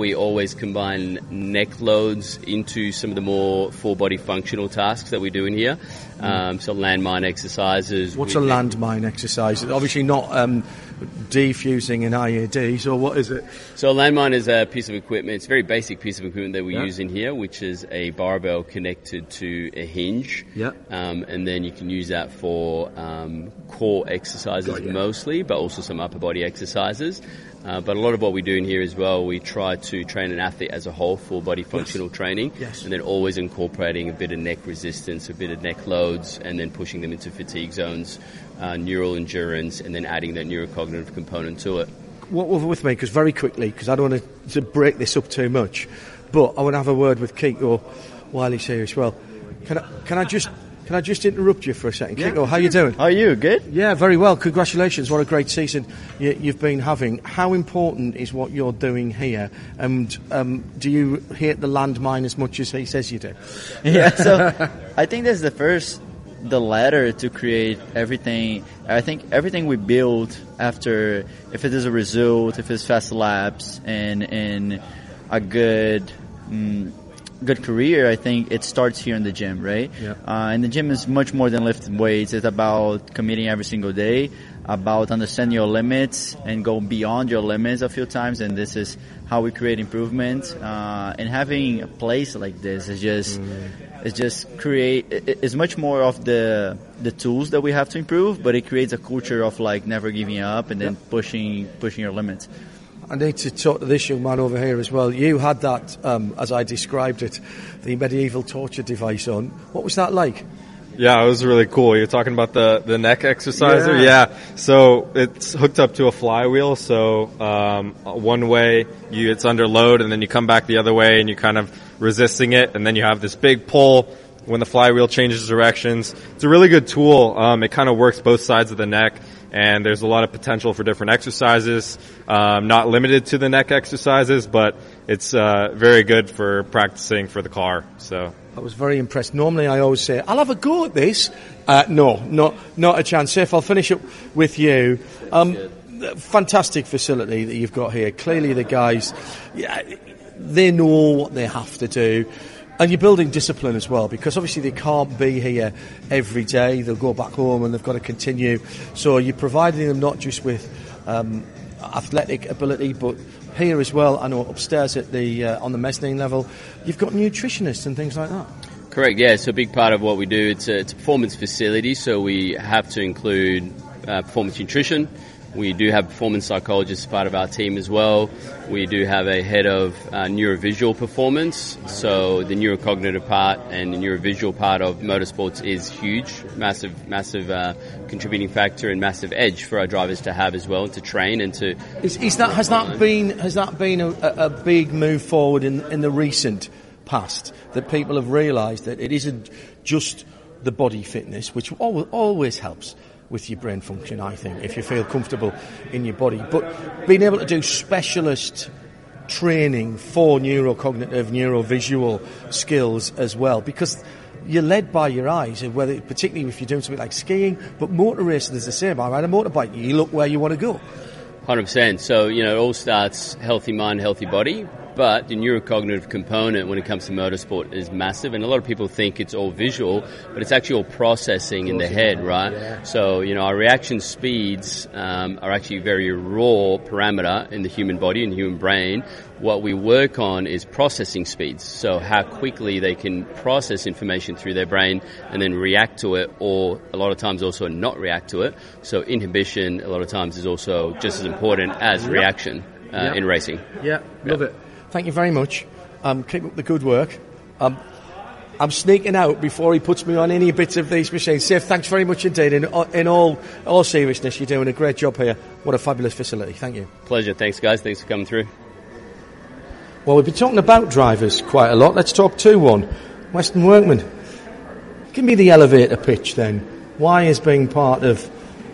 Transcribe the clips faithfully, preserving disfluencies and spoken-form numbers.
we always combine neck loads into some of the more full body functional tasks that we do in here. Um, so landmine exercises. What's a landmine exercise? Obviously not um, defusing an I E Ds, or what is it? So a landmine is a piece of equipment. It's a very basic piece of equipment that we yeah. use in here, which is a barbell connected to a hinge. Yeah. Um, and then you can use that for um, core exercises Got you. mostly, but also some upper body exercises. Uh, but a lot of what we do in here as well, we try to train an athlete as a whole, full body functional yes. training, yes. and then always incorporating a bit of neck resistance, a bit of neck loads, and then pushing them into fatigue zones, uh, neural endurance, and then adding that neurocognitive component to it. What with me, because very quickly, because I don't want to, to break this up too much, but I want to have a word with Kiko while he's here as well. Can I, can I just... Can I just interrupt you for a second? Yeah, Kiko, how are you doing? How are you? Good? Yeah, very well. Congratulations. What a great season you, you've been having. How important is what you're doing here? And um, do you hit the landmine as much as he says you do? Yeah, so I think that's the first, the ladder to create everything. I think everything we build after, if it is a result, if it's fast laps and, and a good... Mm, good career, I think it starts here in the gym, right? Yeah. Uh, and the gym is much more than lifting weights. It's about committing every single day, about understanding your limits and go beyond your limits a few times. And this is how we create improvement. Uh, and having a place like this is just, mm. it's just create, it's much more of the, the tools that we have to improve, but it creates a culture of like never giving up and then yep. pushing, pushing your limits. I need to talk to this young man over here as well. You had that, um, as I described it, the medieval torture device on. What was that like? Yeah, it was really cool. You're talking about the, the neck exerciser? Yeah. yeah. So it's hooked up to a flywheel. So um, one way you it's under load, and then you come back the other way, and you're kind of resisting it, and then you have this big pull when the flywheel changes directions. It's a really good tool. Um, it kind of works both sides of the neck. And there's a lot of potential for different exercises, um, not limited to the neck exercises, but it's uh, very good for practicing for the car. So I was very impressed. Normally I always say, I'll have a go at this. Uh, no, not, not a chance. If I'll finish up with you. Um, fantastic facility that you've got here. Clearly the guys, yeah, they know what they have to do. And you're building discipline as well, because obviously they can't be here every day. They'll go back home and they've got to continue. So you're providing them not just with um, athletic ability, but here as well. I know upstairs at the uh, on the mezzanine level, you've got nutritionists and things like that. Correct, yeah. So a big part of what we do, it's a, it's a performance facility, so we have to include uh, performance nutrition. We do have performance psychologists as part of our team as well. We do have a head of uh, neurovisual performance. So the neurocognitive part and the neurovisual part of motorsports is huge, massive, massive uh, contributing factor and massive edge for our drivers to have as well, to train and to. Is, is that has that been has that been a, a big move forward in in the recent past, that people have realised that it isn't just the body fitness, which always, always helps with your brain function, I think, if you feel comfortable in your body. But being able to do specialist training for neurocognitive, neurovisual skills as well, because you're led by your eyes, whether particularly if you're doing something like skiing, but motor racing is the same. I ride a motorbike, you look where you want to go. one hundred percent. So, you know, it all starts healthy mind, healthy body. But the neurocognitive component when it comes to motorsport is massive, and a lot of people think it's all visual, but it's actually all processing in the head, right? Yeah. So, you know, our reaction speeds um, are actually very raw parameter in the human body and the human brain. What we work on is processing speeds, so how quickly they can process information through their brain and then react to it, or a lot of times also not react to it. So inhibition a lot of times is also just as important as reaction uh, yep. in racing. Yeah, love yep. it. Thank you very much. Um, keep up the good work. Um, I'm sneaking out before he puts me on any bits of these machines. Sif, thanks very much indeed. In, in all all seriousness, you're doing a great job here. What a fabulous facility. Thank you. Pleasure. Thanks, guys. Thanks for coming through. Well, we've been talking about drivers quite a lot. Let's talk two one. Weston Workman. Give me the elevator pitch then. Why is being part of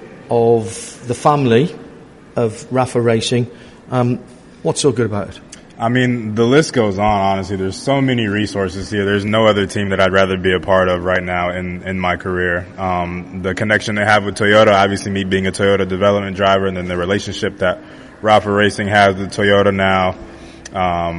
of the family of Rapha Racing, um, what's so good about it? I mean, the list goes on, honestly. There's so many resources here. There's no other team that I'd rather be a part of right now in, in my career. Um, the connection they have with Toyota, obviously me being a Toyota development driver, and then the relationship that Rapha Racing has with Toyota now. Um,